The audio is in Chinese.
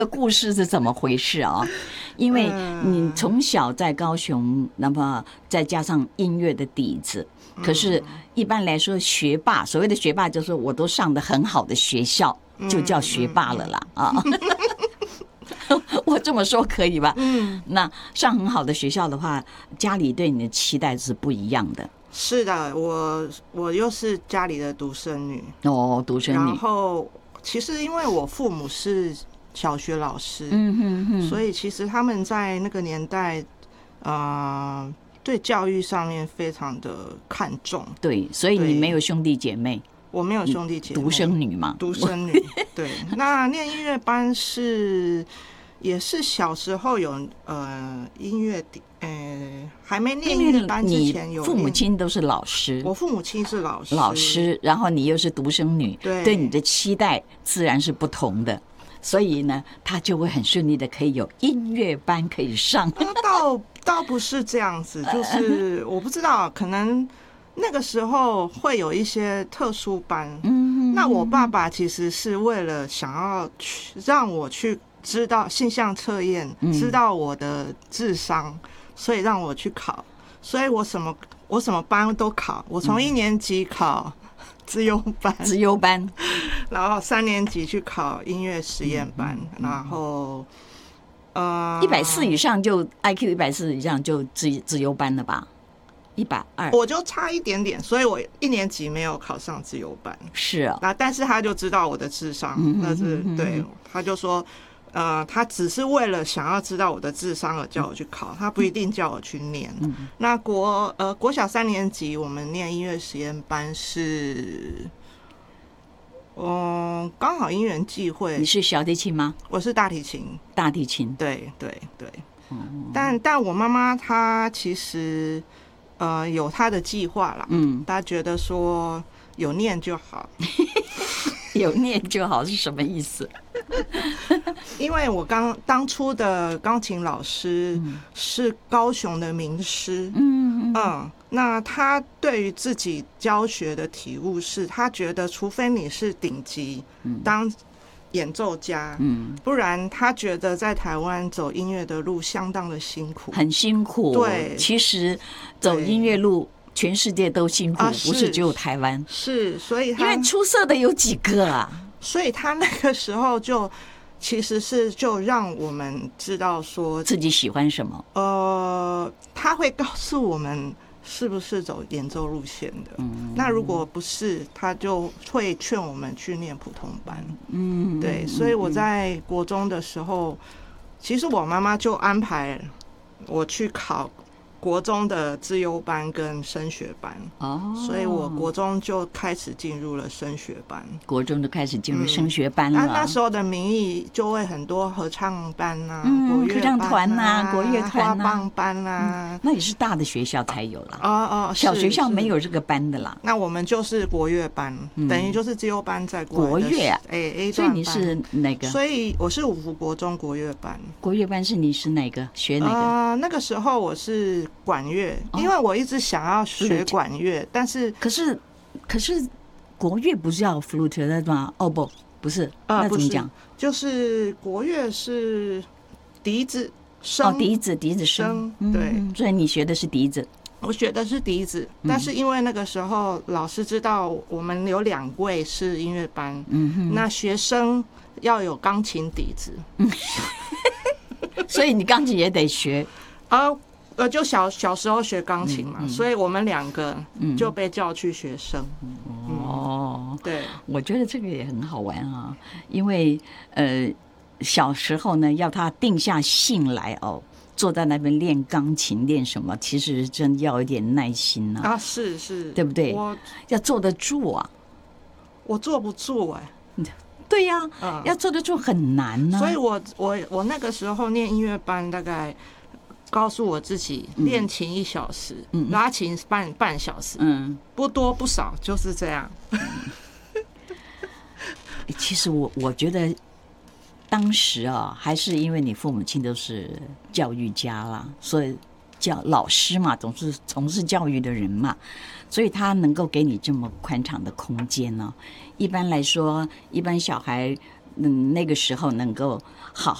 故事是怎么回事啊？因为你从小在高雄，那么再加上音乐的底子，可是一般来说学霸，所谓的学霸就是我都上的很好的学校，就叫学霸了啦啊。我这么说可以吧？那上很好的学校的话，家里对你的期待是不一样的。 是的，我又是家里的独生女哦，独生女。 然后其实因为我父母是小学老师，所以其实他们在那个年代，对教育上面非常的看重。 对，所以你没有兄弟姐妹。 我没有兄弟姐妹， 独生女嘛， 独生女。对，那念音乐班也是小时候有音乐还没念音乐班之前有。 父母亲都是老师， 我父母亲是老师， 然后你又是独生女，对你的期待自然是不同的。所以呢，他就会很顺利的可以有音乐班可以上。 倒不是这样子，就是我不知道，可能那个时候会有一些特殊班。那我爸爸其实是为了想要让我去知道性向测验，知道我的智商，所以让我去考。所以我什么班都考，我从1年级考资优班，然后3年级去考音乐实验班，然后 140以上就 IQ 140以上就资优班了吧？120， 我就差一点点，所以我1年级没有考上资优班。 是啊， 但是他就知道我的智商，那是对，他就说，他只是为了想要知道我的智商而叫我去考，他不一定叫我去念。那国小3年级我们念音乐实验班是，刚好因缘际会。 你是小提琴吗？ 我是大提琴。 大提琴， 对。但我妈妈她其实有她的计划啦，她觉得说有念就好。 有念就好是什么意思？ 因为我当初的钢琴老师是高雄的名师，那他对于自己教学的体悟是，他觉得除非你是顶级当演奏家，不然他觉得在台湾走音乐的路相当的辛苦， 很辛苦。对，其实走音乐路全世界都辛苦，不是只有台湾。 是，所以因为出色的有几个啊？ 所以他那个时候其实是就让我们知道说自己喜欢什么。 他会告诉我们是不是走演奏路线的。那如果不是，他就会劝我们去念普通班。对，所以我在国中的时候，其实我妈妈就安排我去考国中的资优班跟升学班，所以我国中就开始进入了升学班。 国中就开始进入升学班了。 那时候的名义就会很多合唱班啊， 合唱团啊，国乐团啊， 花棒班啊。 那也是大的学校才有啦。小学校没有这个班的啦。 那我们就是国乐班，等于就是资优班在国乐啊。 A 所以你是哪个？ 所以我是五福国中国乐班。 国乐班是你是哪个？学哪个？ 那个时候我是管乐，因为我一直想要学管乐，但是可是国乐不是叫 flute 吗？不是，那怎么讲？ 就是国乐是笛子声， 笛子声， 对， 所以你学的是笛子。 我学的是笛子，但是因为那个时候老师知道我们有2位是音乐班，那学生要有钢琴底子， 所以你钢琴也得学就小时候学钢琴嘛，所以我们2个就被叫去学声。对， 我觉得这个也很好玩啊，因为小时候呢，要他定下心来坐在那边练钢琴练什么，其实真要有点耐心啊。 是， 对不对？要坐得住啊。 我坐不住对呀，要坐得住很难啊。 所以我那个时候念音乐班，大概告诉我自己练琴1小时，拉琴半小时，不多不少，就是这样。 其实我觉得当时还是因为你父母亲都是教育家啦，所以老师嘛，总是从事教育的人嘛，所以他能够给你这么宽敞的空间呢。一般来说，一般小孩那个时候能够好